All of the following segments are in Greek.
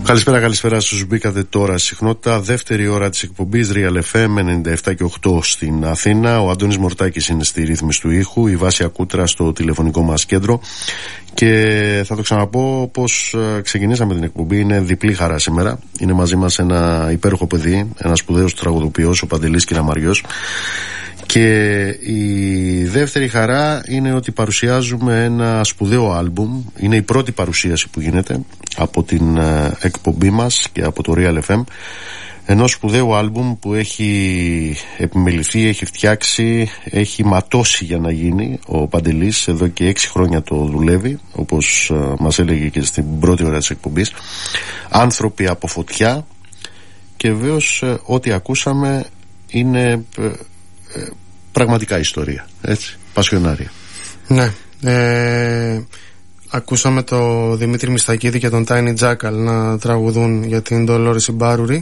Καλησπέρα στους μπήκατε τώρα συχνότητα. Δεύτερη ώρα της εκπομπής Real FM 97 και 8 στην Αθήνα. Ο Αντώνης Μορτάκης είναι στη ρύθμιση του ήχου, η Βάσια Κούτρα στο τηλεφωνικό μας κέντρο. Και θα το ξαναπώ πως ξεκινήσαμε την εκπομπή. Είναι διπλή χαρά σήμερα. Είναι μαζί μας ένα υπέροχο παιδί, ένας σπουδαίος τραγουδοποιός, ο Παντελής Κιναμαριός. Και η δεύτερη χαρά είναι ότι παρουσιάζουμε ένα σπουδαίο άλμπουμ. Είναι η πρώτη παρουσίαση που γίνεται από την εκπομπή μας και από το Real FM. Ενός σπουδαίου άλμπουμ που έχει επιμεληθεί, έχει φτιάξει, έχει ματώσει για να γίνει ο Παντελής. Εδώ και 6 χρόνια το δουλεύει, όπως μας έλεγε και στην πρώτη ώρα της εκπομπής. Άνθρωποι από φωτιά. Και βέβαιως ό,τι ακούσαμε είναι πραγματικά ιστορία, έτσι, πασιονάρια. Ναι, ακούσαμε το Δημήτρη Μιστακίδη και τον Tiny Jackal να τραγουδούν για την Ντολόρες Ιμπάρουρη.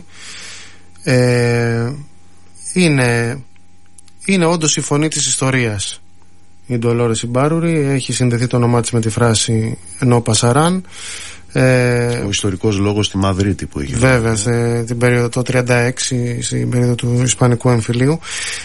Είναι όντως η φωνή της ιστορίας η Ντολόρες Ιμπάρουρη. Έχει συνδεθεί το όνομά της με τη φράση «Ενώ Πασαράν». Ο ιστορικός λόγος στη Μαδρίτη που είχε. Βέβαια, στην περίοδο το 1936, στην περίοδο του Ισπανικού εμφυλίου.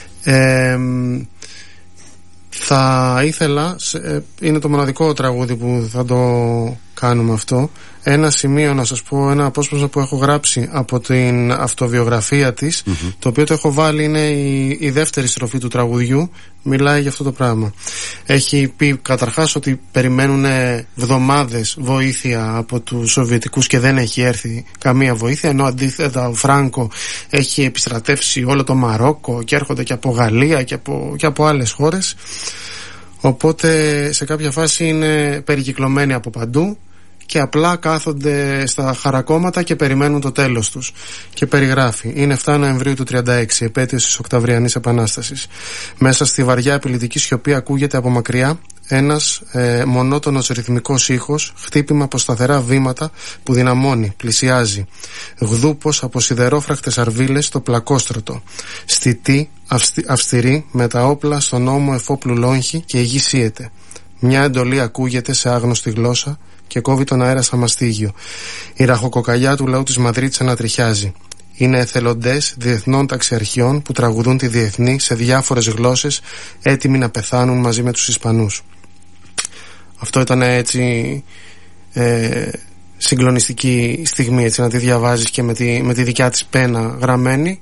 Θα ήθελα, είναι το μοναδικό τραγούδι που θα το κάνουμε αυτό, ένα σημείο να σας πω, ένα απόσπασμα που έχω γράψει από την αυτοβιογραφία της, το οποίο το έχω βάλει, είναι η δεύτερη στροφή του τραγουδιού, μιλάει για αυτό το πράγμα. Έχει πει καταρχάς ότι περιμένουν εβδομάδες βοήθεια από τους Σοβιετικούς και δεν έχει έρθει καμία βοήθεια, ενώ αντίθετα ο Φράνκο έχει επιστρατεύσει όλο το Μαρόκο και έρχονται και από Γαλλία και από άλλες χώρες. Οπότε σε κάποια φάση είναι περικυκλωμένοι από παντού και απλά κάθονται στα χαρακόμματα και περιμένουν το τέλος τους. Και περιγράφει: είναι 7 Νοεμβρίου του 1936, επέτειος της Οκταβριανής Επανάστασης. Μέσα στη βαριά απειλητική σιωπή ακούγεται από μακριά ένας μονότονος ρυθμικός ήχος, χτύπημα από σταθερά βήματα που δυναμώνει, πλησιάζει. Γδούπος από σιδερόφραχτες αρβίλες στο πλακόστρωτο. Στιτή, αυστηρή, με τα όπλα στον ώμο εφόπλου λόγχη και η γη σύεται. Μια εντολή ακούγεται σε άγνωστη γλώσσα και κόβει τον αέρα σαν μαστίγιο. Η ραχοκοκαλιά του λαού της Μαδρίτης ανατριχιάζει. Είναι εθελοντές διεθνών ταξιαρχιών που τραγουδούν τη διεθνή σε διάφορες γλώσσες, έτοιμοι να πεθάνουν μαζί με τους Ισπανούς. Αυτό ήταν έτσι συγκλονιστική στιγμή, έτσι, να τη διαβάζεις και με τη δικιά της πένα γραμμένη.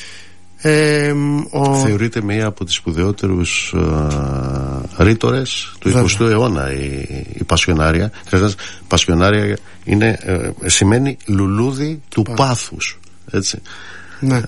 Θεωρείται μία από τις σπουδαιότερους ρήτορες του 20ου αιώνα η Πασιονάρια. Πασιονάρια είναι, σημαίνει λουλούδι του πάθους, έτσι. Ναι.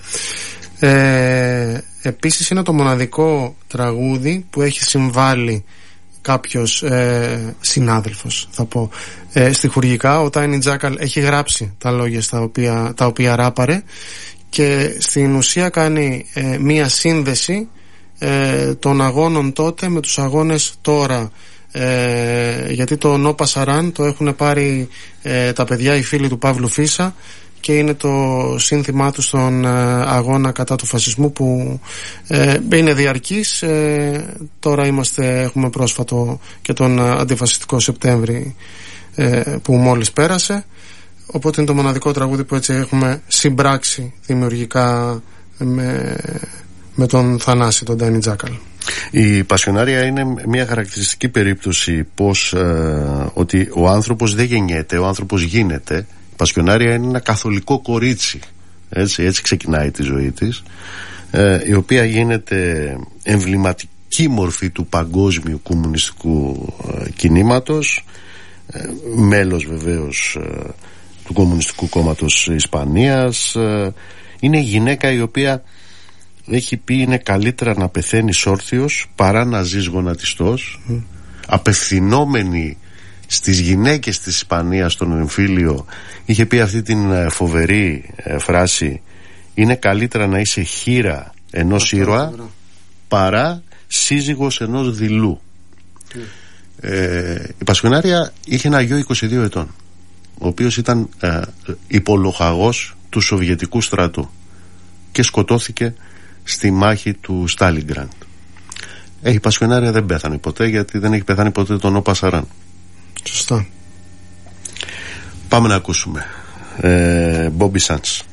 Επίσης είναι το μοναδικό τραγούδι που έχει συμβάλει κάποιος συνάδελφος, θα πω, στιχουργικά. Ο Tiny Jackal έχει γράψει τα λόγια τα οποία ράπαρε και στην ουσία κάνει μία σύνδεση των αγώνων τότε με τους αγώνες τώρα, γιατί το «Νο Πασαράν» το έχουν πάρει τα παιδιά, οι φίλοι του Παύλου Φίσα, και είναι το σύνθημά του στον αγώνα κατά του φασισμού που είναι διαρκής. Τώρα έχουμε πρόσφατο και τον αντιφασιστικό Σεπτέμβρη που μόλις πέρασε. Οπότε είναι το μοναδικό τραγούδι που έτσι έχουμε συμπράξει δημιουργικά με τον Θανάση, τον Tiny Jackal. Η Πασιονάρια είναι μια χαρακτηριστική περίπτωση πως ότι ο άνθρωπος δεν γεννιέται, ο άνθρωπος γίνεται. Η Πασιονάρια είναι ένα καθολικό κορίτσι, έτσι ξεκινάει τη ζωή της, η οποία γίνεται εμβληματική μορφή του παγκόσμιου κομμουνιστικού κινήματος, μέλος βεβαίως του Κομμουνιστικού Κόμματος Ισπανίας. Είναι γυναίκα η οποία έχει πει είναι καλύτερα να πεθαίνεις όρθιος παρά να ζεις γονατιστός, απευθυνόμενη στις γυναίκες της Ισπανίας στον εμφύλιο. Είχε πει αυτή την φοβερή φράση: είναι καλύτερα να είσαι χήρα ενός ήρωα παρά σύζυγος ενός δειλού. Η Πασιονάρια είχε ένα γιο 22 ετών, ο οποίος ήταν υπολοχαγός του Σοβιετικού στρατού και σκοτώθηκε στη μάχη του Στάλιγκραντ. Η Πασιονάρια δεν πέθανε ποτέ, γιατί δεν έχει πεθάνει ποτέ τον Νο Πασαράν. Σωστά. Πάμε να ακούσουμε Bobby Sands.